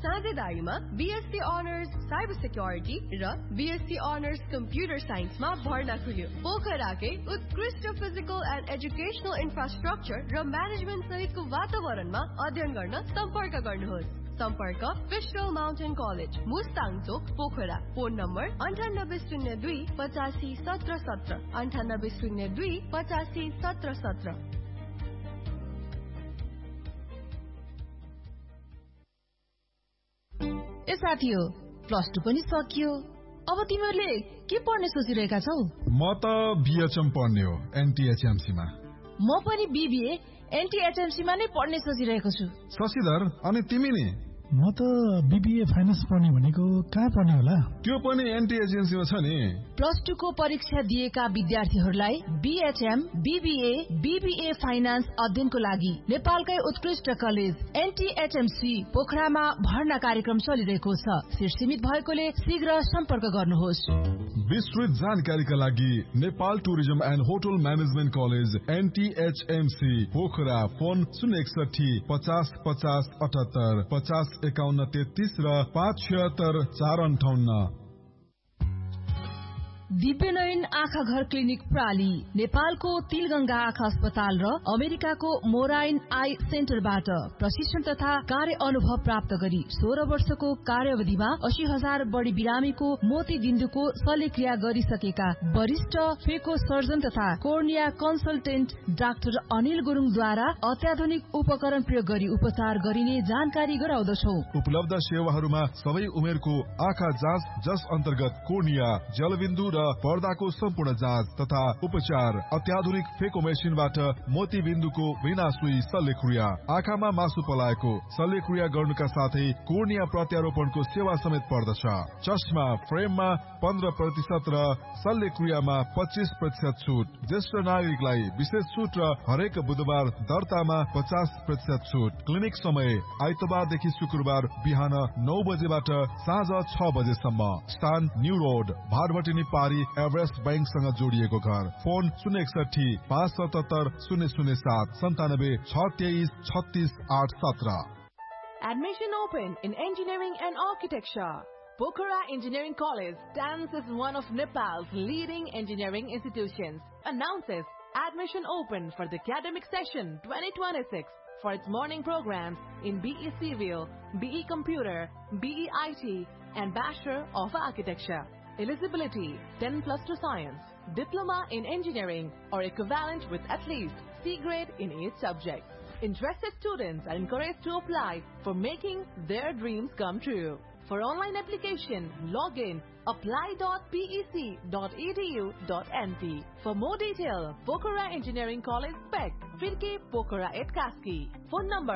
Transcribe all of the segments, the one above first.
साझेदारीमा BSc Honors Cyber Security र BSc Honors Computer Science मा भर्ना खुल्यो। पोखराकै उत्कृष्ट फिजिकल एन्ड एजुकेशनल इन्फ्रास्ट्रक्चर र म्यानेजमेन्ट सहितको वातावरणमा अध्ययन गर्न सम्पर्क गर्नुहोस्। सम्पर्क फिशरल माउन्टेन कलेज, मुस्ताङ चोक, पोखरा। Phone number 9802 85 17 17 9802 85 17 17। ए साथी हो, प्लस 2 पनि सकियो। अब तिमीहरूले के पढ्ने सोचिरहेका छौ? म त बीएचएम पढ्ने हो, एनटीएचएमसी मा। म पनि बीबीए एनटीएचएमसी मा नै पढ्ने सोचिरहेको छु। शशिधर, अनि तिमी नि? म त बीबीए फाइनान्स पढ्ने भनेको कहाँ पढ्ने होला? त्यो पनि एनटीएचएमसी मा छ नि। प्लस 2 को परीक्षा दिएका विद्यार्थीहरूलाई बीएचएम, बीबीए, बीबीए फाइनान्स अध्ययनको लागि नेपालकै उत्कृष्ट कलेज एनटीएचएमसी पोखरामा भर्ना कार्यक्रम चलिरहेको छ। सिट सीमित भएकोले शीघ्र सम्पर्क गर्नुहोस्। विस्तृत जानकारीका लागि Nepal tourism and hotel management college एनटीएचएमसी Pokhara. Phone 061 50 50 78 50 51 33 र 576 458। दिव्यनयन आँखा घर क्लिनिक प्राली नेपालको तिलगंगा आँखा अस्पताल र अमेरिकाको मोराइन आई सेन्टरबाट प्रशिक्षण तथा कार्य अनुभव प्राप्त गरी 16 वर्षको कार्यावधिमा 80,000 बढी बिरामीको मोतीबिन्दुको शल्यक्रिया गरिसकेका वरिष्ठ फेको सर्जन तथा कोर्निया कन्सल्टेन्ट डाक्टर अनिल गुरुङद्वारा अत्याधुनिक उपकरण प्रयोग गरी उपचार गरिने जानकारी गराउँदछौ। उपलब्ध सेवाहरूमा सबै उमेरको आँखा जाँच, जस अन्तर्गत कोर्निया, जलबिन्दु र पर्दाको सम्पूर्ण जाँच तथा उपचार, अत्याधुनिक फेको मेसिनबाट मोतीबिन्दुको बिना सुई शल्यक्रिया, आँखामा मासु पलाएको शल्यक्रिया गर्नुका साथै कोर्निया प्रत्यारोपणको सेवा समेत पर्दछ। चस्मा फ्रेममा 15% र शल्यक्रियामा 25% छुट। ज्येष्ठ नागरिकलाई विशेष छुट र हरेक बुधबार दर्तामा 50% छुट। क्लिनिक समय आइतबारदेखि शुक्रबार बिहान 9 बजेबाट साँझ 6 बजेसम्म। स्थान न्यू रोड, भारभटिनी पारी, एभरेस्ट बैंकसँग जोडिएको घर। Phone 061 577 007 97 623 36 817। Admission open in engineering and architecture. Pokhara Engineering College stands as one of Nepal's leading engineering institutions. Announces admission open for the academic session 2026 for its morning programs in BE Civil, BE Computer, BE IT, and Bachelor of Architecture. Eligibility 10+2 Science, Diploma in Engineering or equivalent with at least C grade in each subject. Interested students are encouraged to apply for making their dreams come true. For online application, log in apply.pec.edu.np. For more detail, Pokhara Engineering College, Pek, Firke, Pokhara at Kaski. Phone number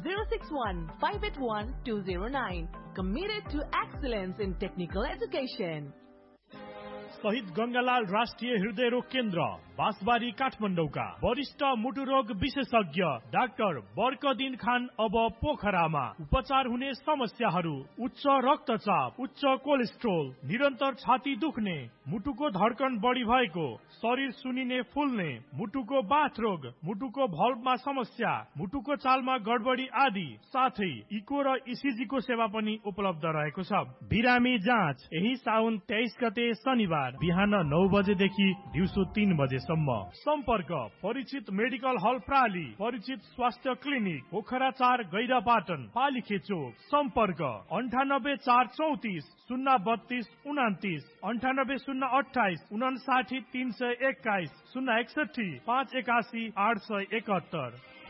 061-581-209. Committed to excellence in technical education. शहीद गंगालाल राष्ट्रिय हृदय रोग केन्द्र बाँसबारी काठमाडौँका वरिष्ठ मुटु रोग विशेषज्ञ doctor बर्कदिन खान अब पोखरामा। उपचार हुने समस्याहरू उच्च रक्तचाप, उच्च कोलेस्ट्रोल, निरन्तर छाती दुख्ने, मुटुको धड्कन बढी भएको, शरीर सुनिने फुल्ने, मुटुको बाथ रोग, मुटुको भल्भमा समस्या, मुटुको चालमा गडबडी आदि साथै इको र इसिजी को सेवा पनि उपलब्ध रहेको छ। बिरामी जाँच यही साउन 23 गते शनिबार बिहान 9 बजेदेखि दिउँसो 3 बजेसम्म। सम्पर्क परिचित मेडिकल हल प्राली, परिचित स्वास्थ्य क्लिनिक पोखरा 4 गैरापाटन पालिखे चोक। सम्पर्क 98 434 032 29 98 028 321 061 581 871।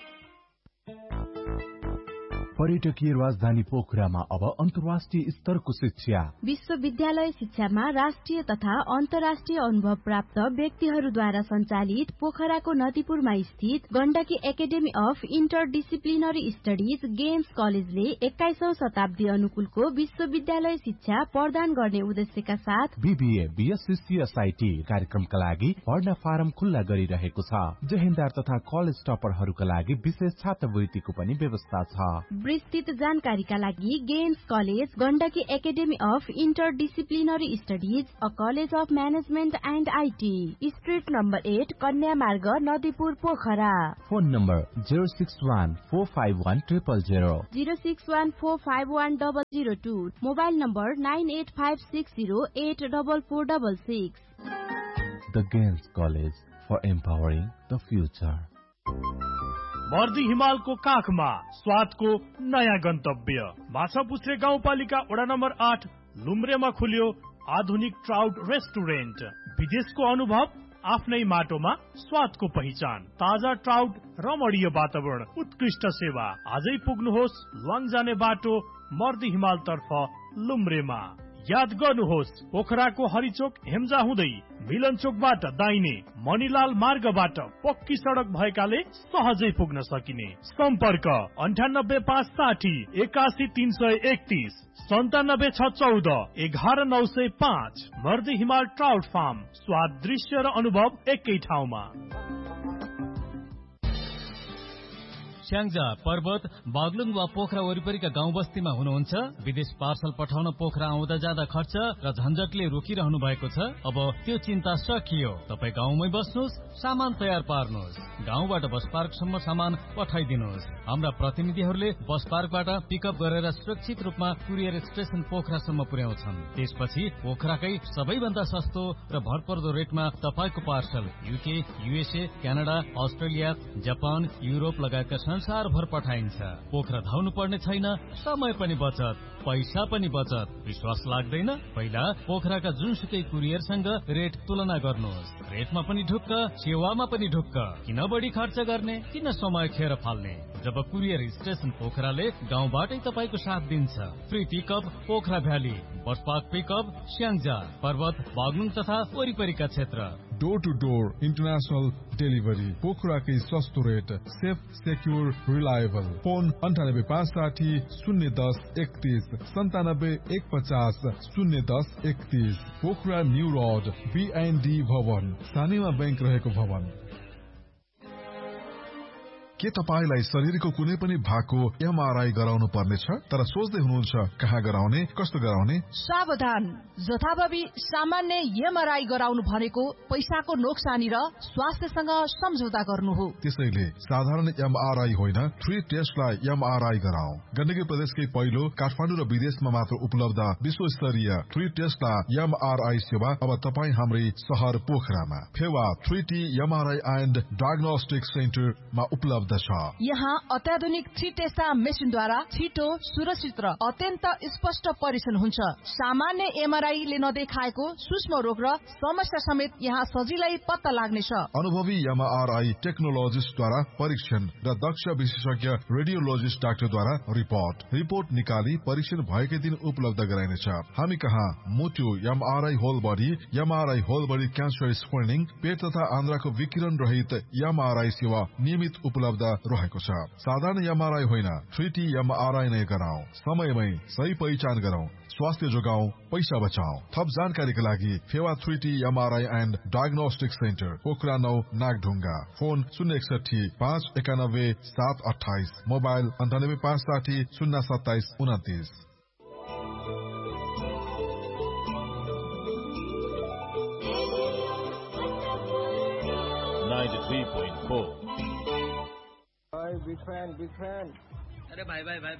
पर्यटकीय राजधानी पोखरामा अब अन्तर्राष्ट्रिय स्तरको शिक्षा। विश्वविद्यालय शिक्षामा राष्ट्रिय तथा अन्तर्राष्ट्रिय अनुभव प्राप्त व्यक्तिहरूद्वारा सञ्चालित पोखराको नदीपुरमा स्थित Gandaki academy of interdisciplinary studies games कलेजले 21औं शताब्दी अनुकूलको विश्वविद्यालय शिक्षा प्रदान गर्ने उद्देश्यका साथ बीबीए, बीएससी, सीएसआईटी कार्यक्रमका लागि भर्ना फारम खुल्ला गरिरहेको छ। जहेन्दार तथा कलेज टपरहरूका लागि विशेष छात्रवृत्तिको पनि व्यवस्था छ। विस्तृत जानकारीका लागि games college, Gandaki academy of interdisciplinary studies, a college of management and IT, street number 8, कन्या मार्ग, Nadipur, Pokhara. Phone number 061451000, 061451002, mobile number 9856084466। The Games College for empowering the future. मर्दी हिमालको काखमा स्वादको नयाँ गन्तव्य माछापुच्छ्रे गाउँपालिका वडा नम्बर 8 लुम्रेमा खुल्यो आधुनिक ट्राउट रेस्टुरेन्ट। विदेशको अनुभव आफ्नै माटोमा स्वादको पहिचान, ताजा ट्राउट, रमणीय वातावरण, उत्कृष्ट सेवा। आजै पुग्नुहोस् लङ जाने बाटो मर्दी हिमाल तर्फ लुम्रेमा। याद गर्नुहोस् पोखराको हरिचोक हेम्जा हुँदै मिलन चोकबाट दाहिने मणिलाल मार्गबाट पक्की सडक भएकाले सहजै पुग्न सकिने। सम्पर्क 98560 81331 97614 11905। मर्दी हिमाल ट्राउट फार्म, स्वाद, दृश्य र अनुभव एकै ठाउँमा। स्याङ्जा, पर्वत, बागलुङ वा पोखरा वरिपरिका गाउँ बस्तीमा हुनुहुन्छ? विदेश पार्सल पठाउन पोखरा आउँदा जाँदा खर्च र झन्झटले रोकिरहनु भएको छ? अब त्यो चिन्ता सकियो। तपाई गाउँमै बस्नुहोस्, सामान तयार पार्नुहोस्, गाउँबाट बस पार्कसम्म सामान पठाइदिनुहोस्। हाम्रा प्रतिनिधिहरूले बस पार्कबाट पिकअप गरेर सुरक्षित रूपमा कुरियर स्टेशन पोखरासम्म पुर्याउँछन्। त्यसपछि पोखराकै सबैभन्दा सस्तो र भरपर्दो रेटमा तपाईको parcel UK, USA, Canada, Australia, Japan, Europe लगायतका संसारभर पठाइन्छ। पोखरा धाउनु पर्ने छैन, समय पनि बचत, पैसा पनि बचत। विश्वास लाग्दैन? पहिला पोखराका जुनसुकै कुरियरसँग रेट तुलना गर्नुहोस्। रेटमा पनि ढुक्क, सेवामा पनि ढुक्क। किन बढी खर्च गर्ने, किन समय खेर फाल्ने? जब कुरियर स्टेशन पोखराले गाउँबाटै तपाईको साथ दिन्छ। Free pickup Pokhara valley, bus park pickup Syangja, पर्वत, बागलुङ तथा वरिपरिका क्षेत्र। Door two door international delivery, पोखराकै सस्तो rate, safe, secure, reliable. Phone 98560 010 31 97 150 010 31। Pokhara new road, BND भवन, सानीमा बैंक रहेको भवन। के तपाईलाई शरीरको कुनै पनि भागको MRI गराउनु पर्नेछ? तर सोच्दै हुनुहुन्छ कहाँ गराउने, कस्तो गराउने? सावधान, जथाभावी सामान्य MRI गराउनु भनेको पैसाको नोक्सानी र स्वास्थ्यसँग सम्झौता गर्नु हो। त्यसैले साधारण MRI होइन, 3 टेस्टलाई MRI गराऊ। गण्डकी प्रदेशकै पहिलो, काठमाडौँ र विदेशमा मात्र उपलब्ध विश्वस्तरीय 3 टेस्टला MRI सेवा अब तपाई हाम्रै शहर पोखरामा Phewa 3T MRI and diagnostic सेन्टरमा उपलब्ध छ। यहाँ अत्याधुनिक 3 टेस्टा मेसिनद्वारा छिटो, सुरक्षित र अत्यन्त स्पष्ट परीक्षण हुन्छ। सामान्य MRI ले नदेखाएको सूक्ष्म रोग र समस्या समेत यहाँ सजिलै पत्ता लाग्नेछ। अनुभवी MRI टेक्नोलोजिस्टद्वारा परीक्षण र दक्ष विशेषज्ञ रेडियोलोजिस्ट डाक्टरद्वारा रिपोर्ट निकाली परीक्षण भएकै दिन उपलब्ध गराइनेछ। हामी कहाँ मुटु MRI whole body, MRI whole body cancer screening, पेट तथा आन्द्राको विकिरण रहित MRI सेवा नियमित उपलब्ध रहेको छ। साधारण MRI होइन, 3T MRI नै गराऊ। समयमै सही पहिचान गरौं, स्वास्थ्य जोगाऊ, पैसा बचाऊ। थप जानकारीका लागि Phewa 3T MRI and diagnostic centre, Pokhara 9 Nagdhunga. Phone 061 591 728, mobile 98560 027 29। 93.4। Big fan. अरे भाई।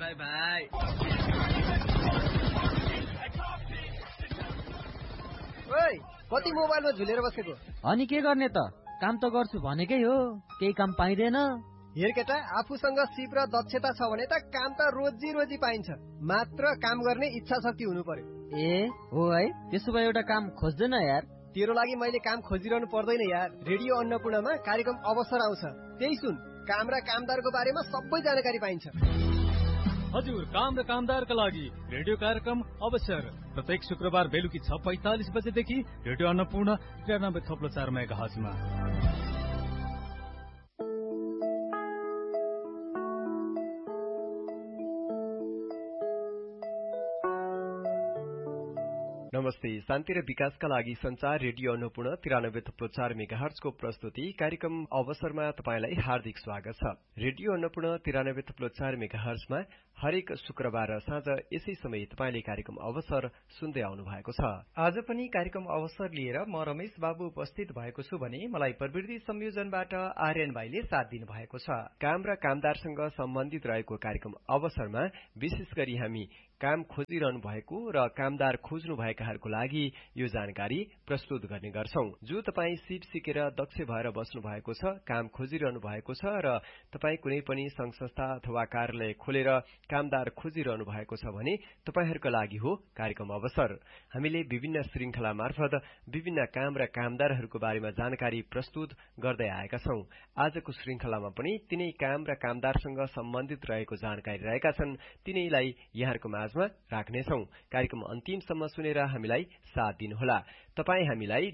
ओए, कति मोबाइलमा झुलेर बसेको? अनि के गर्ने त? काम त गर्छु भनेकै हो, केही काम पाइँदैन। हेर केटा, आफूसँग सिप र दक्षता छ भने त काम त रोजी पाइन्छ। मात्र काम गर्ने इच्छा शक्ति हुनु पर्यो। ए हो है, त्यसो भए एउटा काम खोज्दैन यार? तेरो लागि मैले काम खोजिरहनु पर्दैन यार। रेडियो अन्नपूर्णमा कार्यक्रम अवसर आउँछ, त्यही सुन। काम र कामदारको बारेमा सबै जानकारी पाइन्छ। हजुर, काम र कामदारका लागि रेडियो कार्यक्रम अवसर प्रत्येक शुक्रबार बेलुकी 6:45 बजेदेखि रेडियो अन्नपूर्ण 93.4 मेगाहर्जमा। नमस्ते। शान्ति र विकासका लागि संचार रेडियो अन्नपूर्ण 93.4 मेगाहर्जको प्रस्तुति कार्यक्रम अवसरमा तपाईलाई हार्दिक स्वागत छ। रेडियो अन्नपूर्ण 93.4 मेगाहर्जमा हरेक शुक्रबार साँझ यसै समय तपाईले कार्यक्रम अवसर सुन्दै आउनु भएको छ। आज पनि कार्यक्रम अवसर लिएर म रमेश बाबु उपस्थित भएको छु भने मलाई प्रविधि संयोजनबाट आर्यन भाइले साथ दिनु भएको छ। काम र कामदारसँग सम्बन्धित रहेको कार्यक्रम अवसरमा विशेष गरी हामी काम खोजिरहनु भएको र कामदार खोज्नु भएकाहरूको लागि यो जानकारी प्रस्तुत गर्ने गर्छौं। जो तपाई सिप सिकेर दक्ष भएर बस्नु भएको छ, काम खोजिरहनु भएको छ र तपाई कुनै पनि संघ संस्था अथवा कार्यालय खोलेर कामदार खोजिरहनु भएको छ भने तपाईहरुको लागि हो कार्यक्रम अवसर। हामीले विभिन्न श्रृंखला मार्फत विभिन्न काम र कामदारहरूको बारेमा जानकारी प्रस्तुत गर्दै आएका छौं। आजको श्रृंखलामा पनि तिनै काम र कामदारसँग सम्बन्धित रहेको जानकारी रहेका छन्, तिनैलाई यहाँहरुको माझमा राख्नेछौं। कार्यक्रम अन्तिमसम्म सुनेर हामीलाई साथ दिनुहोला। तपाई हामीलाई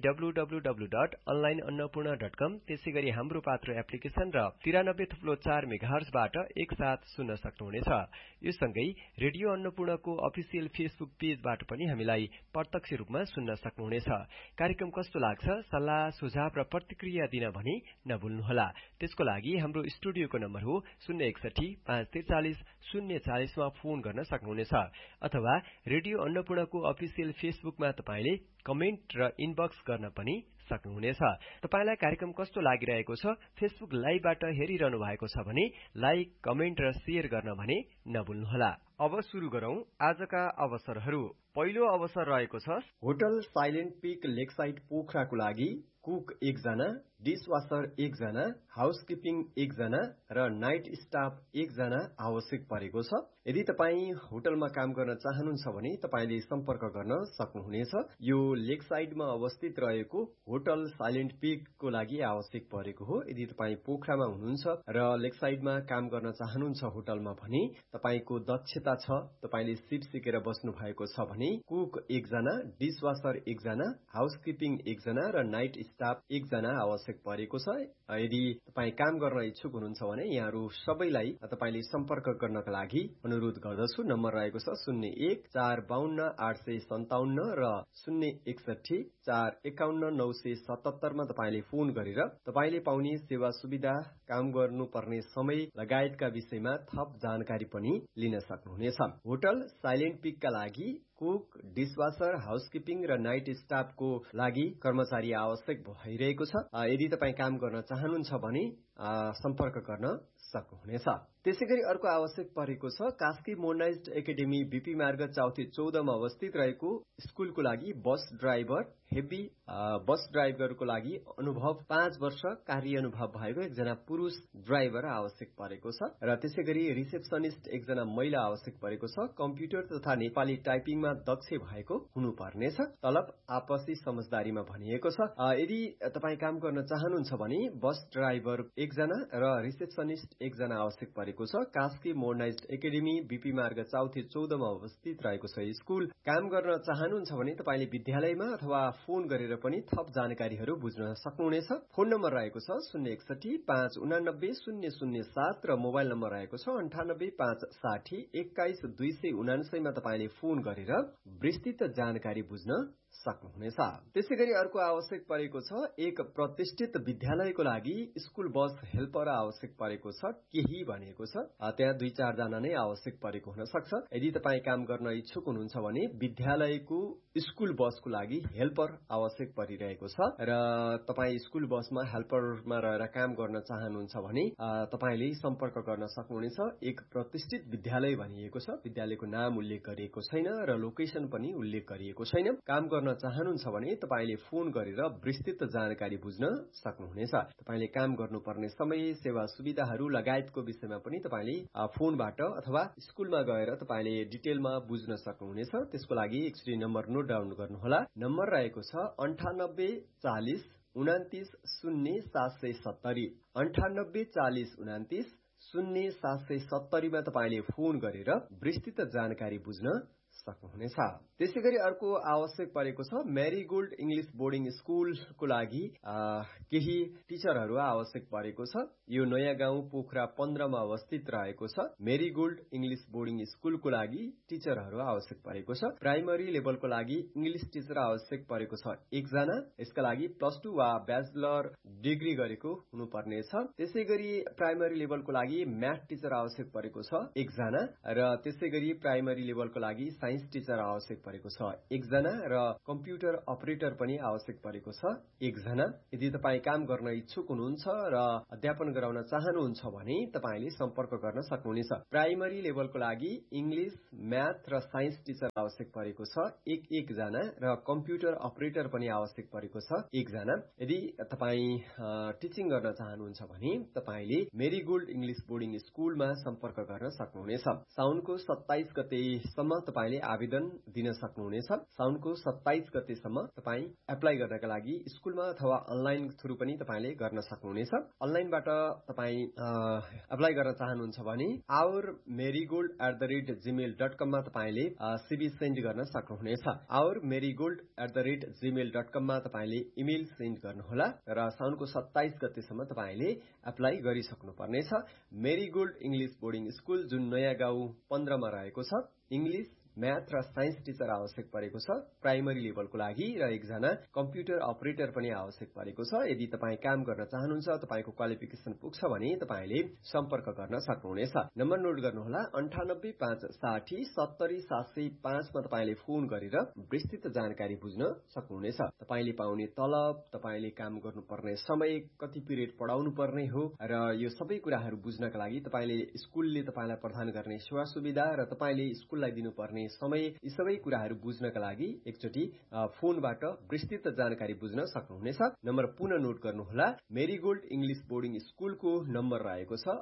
www.onlineannapurna.com त्यसैगरी हाम्रो पात्र एप्लिकेशन र 93.4 मेगाहर्जबाट एकसाथ सुन्न सक्नुहुनेछ। यो सँगै रेडियो अन्नपूर्णको अफिसियल फेसबुक पेजबाट पनि हामीलाई प्रत्यक्ष रूपमा सुन्न सक्नुहुनेछ। कार्यक्रम कस्तो लाग्छ सल्लाह सुझाव र प्रतिक्रिया दिन भनी नभुल्नुहोला। त्यसको लागि हाम्रो स्टुडियोको नम्बर हो 061 543 040 मा फोन गर्न सक्नुहुनेछ अथवा रेडियो अन्नपूर्णको अफिसियल फेसबुकमा तपाईले कमेन्ट र इनबक्स गर्न पनि सक्नुहुनेछ। तपाईलाई कार्यक्रम कस्तो लागिरहेको छ फेसबुक लाइभबाट हेरिरहनु भएको छ भने लाइक, कमेन्ट र शेयर गर्न भने नभुल्नुहोला। अब सुरु गरौं आजका अवसरहरू। पहिलो अवसर रहेको छ होटल साइलेन्ट पिक लेकसाइड पोखराको लागि कुक 1 जना, डिशवाशर 1 जना, हाउसकिपिङ 1 जना र नाइट स्टाफ 1 जना आवश्यक परेको छ। यदि तपाई होटलमा काम गर्न चाहनुहुन्छ भने तपाईले सम्पर्क गर्न सक्नुहुनेछ। यो लेकसाइडमा अवस्थित रहेको होटल साइलेन्ट पिकको लागि आवश्यक परेको हो। यदि तपाई पोखरामा हुनुहुन्छ र लेकसाइडमा काम गर्न चाहनुहुन्छ होटलमा भने तपाईको दक्षता छ, तपाईले सिप सिकेर बस्नु भएको छ भने कुक 1 जना, डिशवाशर 1 जना, हाउसकिपिङ 1 जना र नाइट स्टाफ 1 जना आवश्यक परेको छ। यदि तपाई काम गर्न इच्छुक हुनुहुन्छ भने यहाँहरु सबैलाई तपाईले सम्पर्क गर्नका लागि अनुरोध गर्दछु। नम्बर रहेको छ 01 452 857 र 061 451 977 मा तपाईले फोन गरेर तपाईले पाउने सेवा सुविधा, काम गर्नुपर्ने समय लगायतका विषयमा थप जानकारी पनि लिन सक्नुहुनेछ। होटल साइलेन्ट पिकका लागि कुक, डिशवाशर, हाउसकिपिङ र नाइट स्टाफको लागि कर्मचारी आवश्यक भइरहेको छ। यदि तपाई काम गर्न चाहनुहुन्छ भने सम्पर्क गर्न सक्नुहुनेछ। त्यसैगरी अर्को आवश्यक परेको छ कास्की मोडर्नाइज्ड एकाडेमी बीपी मार्ग चौथी 14 मा अवस्थित रहेको स्कुलको लागि बस ड्राइभर, हेभी बस ड्राइभरको लागि अनुभव 5 वर्ष कार्य अनुभव भएको 1 जना पुरुष ड्राइभर आवश्यक परेको छ र त्यसैगरी रिसेप्सनिस्ट 1 जना महिला आवश्यक परेको छ। कम्प्युटर तथा नेपाली टाइपिङमा दक्ष भएको हुनुपर्नेछ। तलब आपसी समझदारीमा भनिएको छ। यदि तपाई काम गर्न चाहनुहुन्छ भने बस ड्राइभर 1 जना र रिसेप्सनिस्ट 1 जना आवश्यक परेको छ। कास्की मोडर्नाइज्ड एकाडेमी बीपी मार्ग चौथी 14 मा अवस्थित रहेको छ स्कुल। काम गर्न चाहनुहुन्छ भने तपाईले विद्यालयमा अथवा फोन गरेर पनि थप जानकारीहरू बुझ्न सक्नुहुनेछ। फोन नम्बर रहेको छ 061 589 007 र मोबाइल नम्बर रहेको छ 98 560 21 279 मा तपाईले फोन गरेर विस्तृत जानकारी बुझ्न सक्नुहुनेछ। त्यसैगरी अर्को आवश्यक परेको छ एक प्रतिष्ठित विद्यालयको लागि स्कुल बस हेल्पर आवश्यक परेको छ। केही भनेको छ त्यहाँ 2-4 जना नै आवश्यक परेको हुन सक्छ। यदि तपाई काम गर्न इच्छुक हुनुहुन्छ भने विद्यालयको स्कुल बसको लागि हेल्पर आवश्यक परिरहेको छ र तपाई स्कुल बसमा हेल्परमा रहेर काम गर्न चाहनुहुन्छ भने तपाईले सम्पर्क गर्न सक्नुहुनेछ। एक प्रतिष्ठित विद्यालय भनिएको छ, विद्यालयको नाम उल्लेख गरिएको छैन र लोकेसन पनि उल्लेख गरिएको छैन। काम गर्न चाहनुहुन्छ भने तपाईले फोन गरेर विस्तृत जानकारी बुझ्न सक्नुहुनेछ। तपाईले काम गर्नुपर्ने समय, सेवा सुविधाहरू लगायतको विषयमा पनि तपाईले फोनबाट अथवा स्कुलमा गएर तपाईले डिटेलमा बुझ्न सक्नुहुनेछ। त्यसको लागि एकचोटी नम्बर नोट डाउन गर्नुहोला। नम्बर रहेको छ 98 40 29 0770 98 40 29 0770 मा तपाईले फोन गरेर विस्तृत जानकारी बुझ्न सक्नुहुनेछ। त्यसैगरी अर्को आवश्यक परेको छ मेरीगोल्ड इङ्ग्लिश बोर्डिङ स्कुलको लागि केही टिचरहरू आवश्यक परेको छ। यो नयाँ गाउँ पोखरा 15 मा अवस्थित रहेको छ। मेरीगोल्ड इङ्ग्लिश बोर्डिङ स्कुलको लागि टिचरहरू आवश्यक परेको छ। प्राइमरी लेभलको लागि इङ्ग्लिश टिचर आवश्यक परेको छ 1 जना। यसका लागि +2 वा ब्याचलर डिग्री गरेको हुनुपर्नेछ। त्यसैगरी प्राइमरी लेभलको लागि म्याथ टिचर आवश्यक परेको छ 1 जना र त्यसैगरी प्राइमरी लेभलको लागि साइन्स टिचर आवश्यक परेको छ 1 जना र कम्प्युटर अपरेटर पनि आवश्यक परेको छ 1 जना। यदि तपाईँ काम गर्न इच्छुक हुनुहुन्छ र अध्यापन गराउन चाहनुहुन्छ भने तपाईले सम्पर्क गर्न सक्नुहुनेछ। प्राइमरी लेभलको लागि इङ्ग्लिश, म्याथ र साइन्स टिचर आवश्यक परेको छ 1 जना र कम्प्युटर अपरेटर पनि आवश्यक परेको छ 1 जना। यदि तपाईँ टिचिङ गर्न चाहनुहुन्छ भने तपाईले मेरीगोल्ड इङ्ग्लिश बोर्डिङ स्कुलमा सम्पर्क गर्न सक्नुहुनेछ। साउनको 27 गतेसम्म तपाईले आवेदन दिन सक्नुहुनेछ। साउनको 27 गतेसम्म तपाईँ एप्लाई गर्नका लागि स्कुलमा अथवा अनलाइन थ्रु पनि तपाईले गर्न सक्नुहुनेछ। अनलाइनबाट तपाईँ एप्लाई गर्न चाहनुहुन्छ भने ourmarigold@gmail.com मा तपाईले CV सेन्ड गर्न सक्नुहुनेछ। ourmarigold@gmail.com मा तपाईले इमेल सेन्ड गर्नुहोला र साउनको 27 गतेसम्म तपाईले apply गरिसक्नुपर्नेछ। Marigold English boarding school जुन नयाँ गाउँ 15 मा रहेको छ। इङ्ग्लिश, म्याथ र साइन्स टिचर आवश्यक परेको छ प्राइमरी लेभलको लागि र 1 जना कम्प्युटर अपरेटर पनि आवश्यक परेको छ। यदि तपाईँ काम गर्न चाहनुहुन्छ, तपाईको क्वालिफिकेसन पुग्छ भने तपाईले सम्पर्क गर्न सक्नुहुनेछ। नम्बर नोट गर्नुहोला 9856070705 मा तपाईले फोन गरेर विस्तृत जानकारी बुझ्न सक्नुहुनेछ। तपाईले पाउने तलब, तपाईले काम गर्नुपर्ने समय, कति पिरियड पढाउनु पर्ने हो र यो सबै कुराहरू बुझ्नका लागि तपाईले स्कुलले तपाईलाई प्रदान गर्ने सेवा सुविधा र तपाईले स्कुललाई दिनुपर्ने समय, यी सबै कुराहरू बुझ्नका लागि एकचोटि फोनबाट विस्तृत जानकारी बुझ्न सक्नुहुनेछ। नम्बर पुनः नोट गर्नुहोला मेरीगोल्ड इङ्ग्लिश बोर्डिङ स्कुलको नम्बर रहेको छ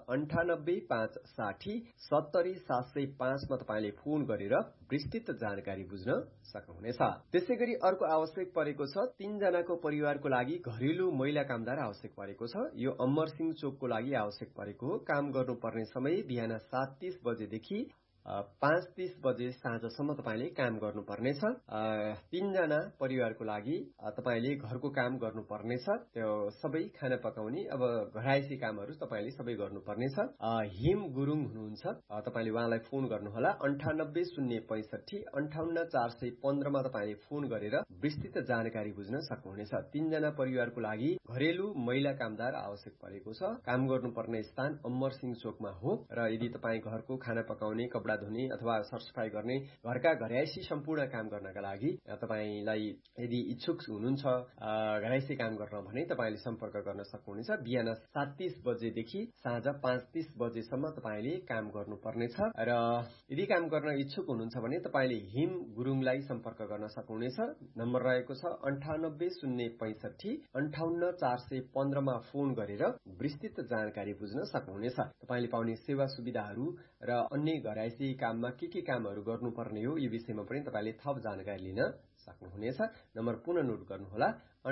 9856070705 मा तपाईले फोन गरेर विस्तृत जानकारी बुझ्न सक्नुहुनेछ। त्यसैगरी अर्को आवश्यक परेको छ 3 जनाको परिवारको लागि घरेलु महिला कामदार आवश्यक परेको छ। यो अमरसिंह चोकको लागि आवश्यक परेको हो। काम गर्नुपर्ने समय बिहान 7:30 बजेदेखि 5:30 बजे साँझसम्म तपाईले काम गर्नुपर्नेछ। 3 जना परिवारको लागि तपाईले घरको काम गर्नुपर्नेछ। त्यो सबै खाना पकाउने अब घरायसी कामहरू तपाईले सबै गर्नुपर्नेछ। हिम गुरुङ हुनुहुन्छ, तपाईले उहाँलाई फोन गर्नुहोला 9806658415 मा तपाईले फोन गरेर विस्तृत जानकारी बुझ्न सक्नुहुनेछ। 3 जना परिवारको लागि घरेलु महिला कामदार आवश्यक परेको छ। काम गर्नुपर्ने स्थान अमरसिंह चोकमा हो र यदि तपाईँ घरको खाना पकाउने, कपडा धुने अथवा सरसफाई गर्ने, घरका घरायसी सम्पूर्ण काम गर्नका लागि तपाईलाई यदि इच्छुक हुनुहुन्छ घरायसी काम गर्न भने तपाईले सम्पर्क गर्न सक्नुहुनेछ। बिहान 7:30 बजेदेखि साँझ 5:30 बजेसम्म तपाईले काम गर्नुपर्नेछ र यदि काम गर्न इच्छुक हुनुहुन्छ भने तपाईले हिम गुरुङलाई सम्पर्क गर्न सक्नुहुनेछ। नम्बर रहेको छ 9806658415 मा फोन गरेर विस्तृत जानकारी बुझ्न सक्नुहुनेछ। तपाईले पाउने सेवा सुविधाहरू र अन्य घरायसी काममा के कामहरू गर्नुपर्ने हो यो विषयमा पनि तपाईले थप जानकारी लिन सक्नुहुनेछ। नम्बर पुनः नोट गर्नुहोला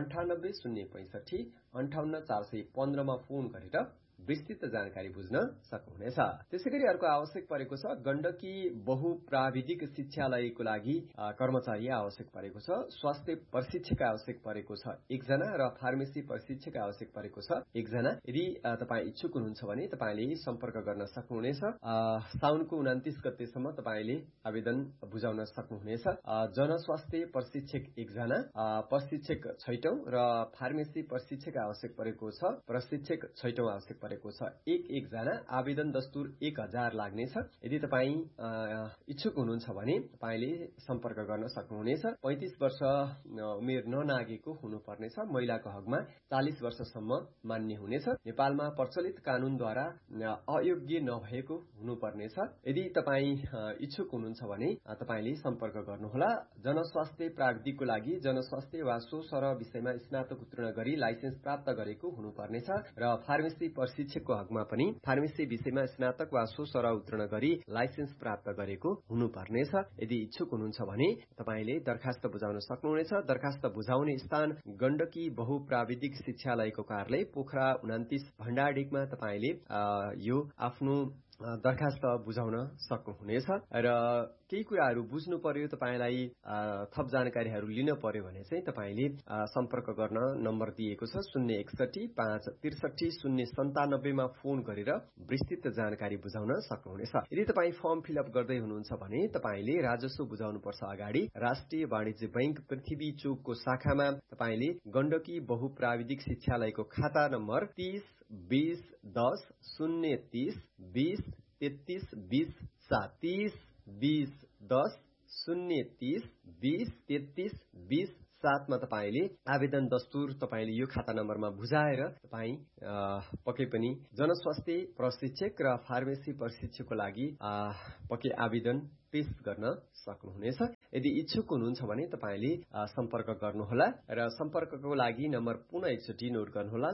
9806658415 मा फोन गरेर विस्तृत जानकारी बुझ्न सक्नुहुनेछ। त्यसैगरी अर्को आवश्यक परेको छ गण्डकी बहुप्राविधिक शिक्षालयको लागि कर्मचारी आवश्यक परेको छ। स्वास्थ्य प्रशिक्षक आवश्यक परेको छ 1 जना र फार्मेसी प्रशिक्षक आवश्यक परेको छ 1 जना। यदि तपाईँ इच्छुक हुनुहुन्छ भने तपाईले सम्पर्क गर्न सक्नुहुनेछ। साउनको 29 गतेसम्म तपाईले आवेदन बुझाउन सक्नुहुनेछ। जनस्वास्थ्य प्रशिक्षक 1 जना, प्रशिक्षक 6औं र फार्मेसी प्रशिक्षक आवश्यक परेको छ। प्रशिक्षक 6औं आवश्यक परेको छ 1 जना। आवेदन दस्तुर 1000 लाग्नेछ। यदि तपाईँ इच्छुक हुनुहुन्छ भने तपाईले सम्पर्क गर्न सक्नुहुनेछ। 35 वर्ष उमेर ननागेको हुनुपर्नेछ। महिलाको हकमा 40 वर्षसम्म मान्य हुनेछ। नेपालमा प्रचलित कानूनद्वारा अयोग्य नभएको हुनुपर्नेछ। यदि तपाईँ इच्छुक हुनुहुन्छ भने तपाईले सम्पर्क गर्नुहोला। जनस्वास्थ्य प्राविधिकको लागि जनस्वास्थ्य वा सोसरह विषयमा स्नातक उत्तीर्ण गरी लाइसेन्स प्राप्त गरेको हुनुपर्नेछ र फार्मेसी प्रशिक्षकको हकमा पनि फार्मेसी विषयमा स्नातक वा सोसरह उत्तीर्ण गरी लाइसेन्स प्राप्त गरेको हुनुपर्नेछ। यदि इच्छुक हुनुहुन्छ भने तपाईले दरखास्त बुझाउन सक्नुहुनेछ। दरखास्त बुझाउने स्थान गण्डकी बहुप्राविधिक शिक्षालयको कार्यालय पोखरा 29 भण्डारडीकमा तपाईले यो आफ्नो दरखास्त बुझाउन सक्नुहुनेछ र केही कुराहरू बुझ्नु पर्यो, तपाईँलाई थप जानकारीहरू लिन पर्यो भने चाहिँ तपाईँले सम्पर्क गर्न नम्बर दिएको छ 061-563-097 मा फोन गरेर विस्तृत जानकारी बुझाउन सक्नुहुनेछ। यदि तपाईँ फर्म फिलअप गर्दै हुनुहुन्छ भने तपाईँले राजस्व बुझाउनुपर्छ अगाडि राष्ट्रिय वाणिज्य बैंक पृथ्वी चोकको शाखामा तपाईँले गण्डकी बहुप्राविधिक शिक्षालयको खाता नम्बर 30-20-10-030-20-30-20-7 मा तपाईँले आवेदन दस्तुर तपाईँले यो खाता नम्बरमा बुझाएर तपाईँ पक्कै पनि जनस्वास्थ्य प्रशिक्षक र फार्मेसी प्रशिक्षकको लागि पक्कै आवेदन पेश गर्न सक्नुहुनेछ। यदि इच्छुक हुनुहुन्छ भने तपाईँले सम्पर्क गर्नुहोला र सम्पर्कको लागि नम्बर पुनः एकचोटि नोट गर्नुहोला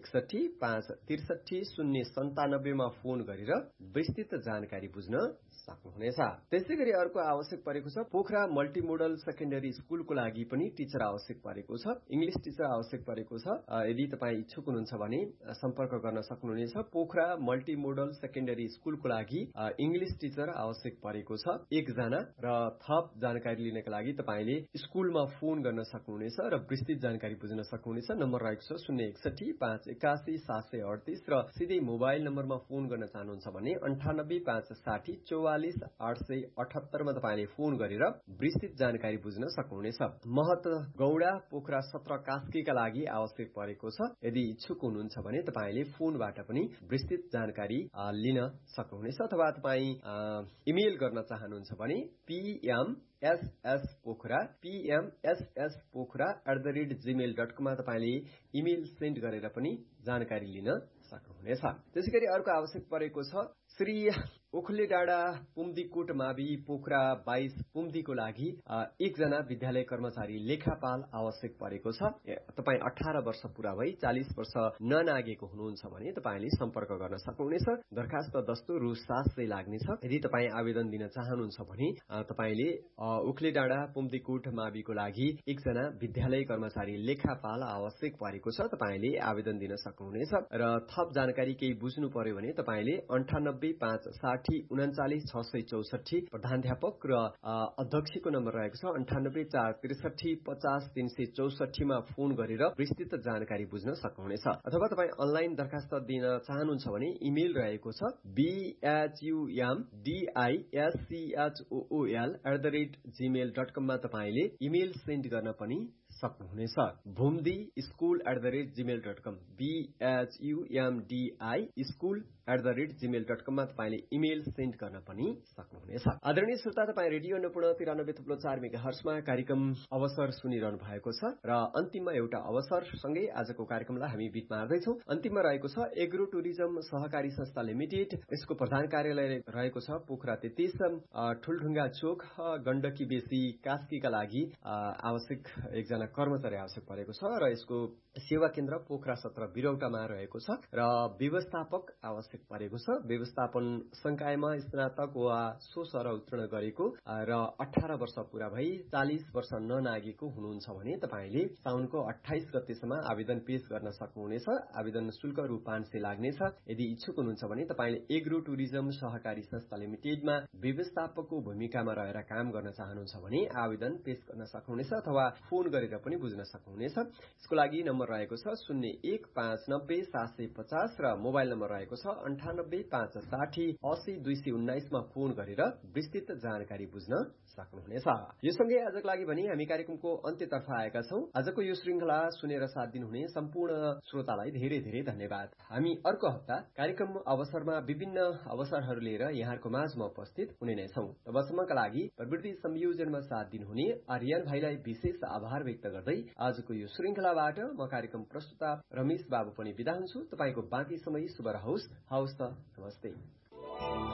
061-563-097 मा फोन गरेर विस्तृत जानकारी बुझ्न सक्नुहुनेछ। त्यसै गरी अर्को आवश्यक परेको छ पोखरा मल्टिमोडल सेकेन्डरी स्कुलको लागि पनि टिचर आवश्यक परेको छ, इङ्ग्लिश टिचर आवश्यक परेको छ। यदि तपाईँ इच्छुक हुनुहुन्छ भने सम्पर्क गर्न सक्नुहुनेछ। पोखरा मल्टिमोडल सेकेन्डरी स्कुलको लागि इङ्ग्लिश टिचर आवश्यक परेको छ 1 जना र थप जानकारी लिनका लागि तपाईँले स्कुलमा फोन गर्न सक्नुहुनेछ र विस्तृत जानकारी बुझ्न सक्नुहुनेछ। नम्बर रहेको छ 061-581-738 र सिधै मोबाइल नम्बरमा फोन गर्न चाहनुहुन्छ भने 98-560-44-878 मा तपाईँले फोन गरेर विस्तृत जानकारी बुझ्न सक्नुहुनेछ। महत गौडा पोखरा 17 कास्कीका लागि आवश्यक परेको छ। यदि इच्छुक हुनुहुन्छ भने तपाईँले फोनबाट पनि विस्तृत जानकारी लिन सक्नुहुनेछ अथवा तपाईँ इमेल गर्न चाहनुहुन्छ भने pmsspokra@gmail.com मा तपाईँले इमेल सेन्ड गरेर पनि जानकारी लिन सक्नुहुनेछ। त्यसैगरी अर्को आवश्यक परेको छ श्री ओखले डाँडा पुम्दीकोट मावि पोखरा 22 पुम्दीको लागि 1 जना विद्यालय कर्मचारी लेखापाल आवश्यक परेको छ। तपाईँ 18 वर्ष पूरा भई 40 वर्ष ननागेको हुनुहुन्छ भने तपाईँले सम्पर्क गर्न सक्नुहुनेछ। दरखास्त दस्तुर रु 700 लाग्नेछ। यदि तपाईँ आवेदन दिन चाहनुहुन्छ भने तपाईँले ओखले डाँडा पुम्दीकोट माविको लागि 1 जना विद्यालय कर्मचारी लेखापाल आवश्यक परेको छ। तपाईँले आवेदन दिन सक्नुहुनेछ र थप जानकारी केही बुझ्नु पर्यो भने तपाईँले 98-560-39-664 प्रधानाध्यापक र अध्यक्षको नम्बर रहेको छ 98-463-50-364 मा फोन गरेर विस्तृत जानकारी बुझ्न सक्नुहुनेछ। अथवा तपाईँ अनलाइन दरखास्त दिन चाहनुहुन्छ भने इमेल रहेको छ bhumdischool@gmail.com मा तपाईँले इमेल सेन्ड गर्न पनि सक्नुहुनेछ। bhumdi@gmail.com bhumdi@gmail.com मा तपाईँले इमेल सेन्ड गर्न पनि सक्नुहुनेछ। आदरणीय श्रोता, तपाईँ रेडियो अन्नपूर्ण 93.4 मेगाहर्ट्जमा कार्यक्रम अवसर सुनिरहनु भएको छ र अन्तिममा एउटा अवसर सँगै आजको कार्यक्रमलाई हामी बिट मार्दैछौँ। अन्तिममा रहेको छ एग्रो टुरिज्म सहकारी संस्था लिमिटेड। यसको प्रधान कार्यालय रहेको छ पोखरा 33 ठुलढुङ्गा चोक गण्डकी बेसी कास्कीका लागि आवश्यक 1 जना कर्मचारी आवश्यक परेको छ र यसको सेवा केन्द्र पोखरा 17 बिरौटामा रहेको छ र व्यवस्थापक आवश्यक परेको छ। व्यवस्थापन संकायमा स्नातक वा सो सरह उत्तीर्ण गरेको र 18 वर्ष पूरा भई 40 वर्ष ननागेको हुनुहुन्छ भने तपाईँले साउनको 28 गतेसम्म आवेदन पेश गर्न सक्नुहुनेछ। आवेदन शुल्क रु 500 लाग्नेछ। यदि इच्छुक हुनुहुन्छ भने तपाईँले एग्रो टुरिज्म सहकारी संस्था लिमिटेडमा व्यवस्थापकको भूमिकामा रहेर काम गर्न चाहनुहुन्छ भने आवेदन पेश गर्न सक्नुहुनेछ अथवा फोन गरेर पनि बुझ्न सक्नुहुनेछ। यसको लागि नम्बर रहेको छ 01-590-750 र मोबाइल नम्बर रहेको छ 98-560-80-219 मा फोन गरेर विस्तृत जानकारी बुझ्न सक्नुहुनेछ। यो सँगै आजको लागि भने हामी कार्यक्रमको अन्त्यतर्फ आएका छौँ। आजको यो श्रृंखला सुनेर साथ दिनुहुने सम्पूर्ण श्रोतालाई धेरै धेरै धन्यवाद। हामी अर्को हप्ता कार्यक्रम अवसरमा विभिन्न अवसरहरू लिएर यहाँको माझमा उपस्थित हुने नै छौँ। तबसम्मका लागि प्रविधि संयोजनमा साथ दिनुहुने आर्यन भाइलाई विशेष आभार व्यक्त गर्दै आजको यो श्रृंखलाबाट म कार्यक्रम प्रस्तुता रमेश बाबु पनि बिदा हुन्छु। तपाईँको बाँकी समय शुभ रहोस्। हवस् त, नमस्ते।